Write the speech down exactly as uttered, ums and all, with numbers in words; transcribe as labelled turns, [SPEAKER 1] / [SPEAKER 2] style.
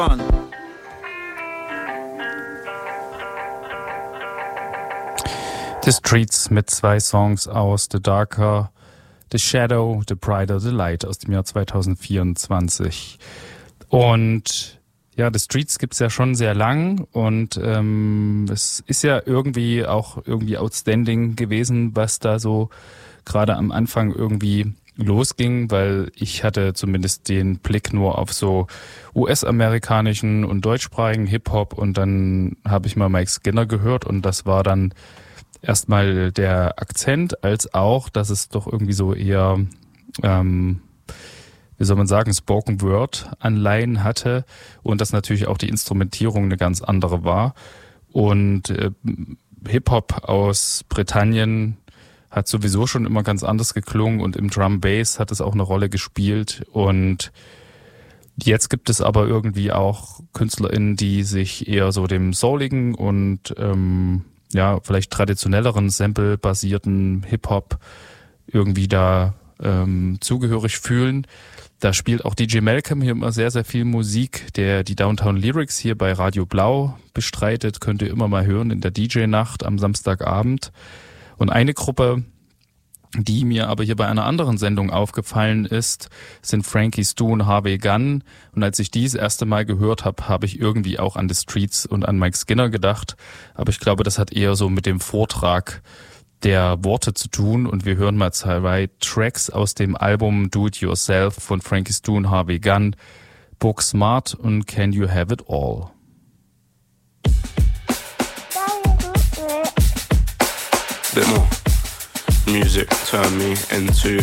[SPEAKER 1] The Streets mit zwei Songs aus The Darker, The Shadow, The Brighter, The Light aus dem Jahr zwanzig vierundzwanzig. Und ja, The Streets gibt's ja schon sehr lang und ähm, es ist ja irgendwie auch irgendwie outstanding gewesen, was da so gerade am Anfang irgendwie losging, weil ich hatte zumindest den Blick nur auf so U S-amerikanischen und deutschsprachigen Hip-Hop und dann habe ich mal Mike Skinner gehört und das war dann erstmal der Akzent, als auch, dass es doch irgendwie so eher, ähm, wie soll man sagen, Spoken Word Anleihen hatte und dass natürlich auch die Instrumentierung eine ganz andere war. Und äh, Hip-Hop aus Britannien hat sowieso schon immer ganz anders geklungen und im Drum Bass hat es auch eine Rolle gespielt. Und jetzt gibt es aber irgendwie auch KünstlerInnen, die sich eher so dem souligen und ähm, ja, vielleicht traditionelleren Sample-basierten Hip-Hop irgendwie da ähm, zugehörig fühlen. Da spielt auch D J Malcolm hier immer sehr, sehr viel Musik, der die Downtown Lyrics hier bei Radio Blau bestreitet. Könnt ihr immer mal hören in der D J-Nacht am Samstagabend. Und eine Gruppe, die mir aber hier bei einer anderen Sendung aufgefallen ist, sind Frankie Stu und Harvey Gunn. Und als ich die das erste Mal gehört habe, habe ich irgendwie auch an The Streets und an Mike Skinner gedacht. Aber ich glaube, das hat eher so mit dem Vortrag der Worte zu tun. Und wir hören mal zwei Tracks aus dem Album Do It Yourself von Frankie Stu und Harvey Gunn, Book Smart und Can You Have It All.
[SPEAKER 2] Bit more music turn me into